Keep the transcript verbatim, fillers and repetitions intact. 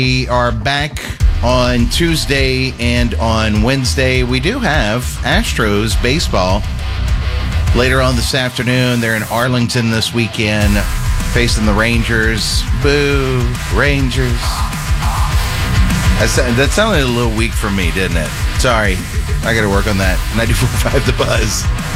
We are back on Tuesday and on Wednesday. We do have Astros baseball later on this afternoon. They're in Arlington this weekend facing the Rangers. Boo, Rangers. That, that sounded a little weak for me, didn't it? Sorry. I got to work on that. ninety-four point five The Buzz.